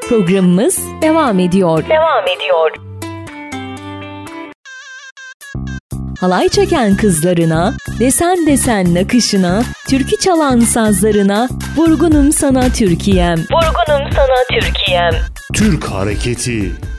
Programımız devam ediyor. Halay çeken kızlarına, desen desen nakışına, türkü çalan sazlarına, vurgunum sana Türkiye'm. Türk hareketi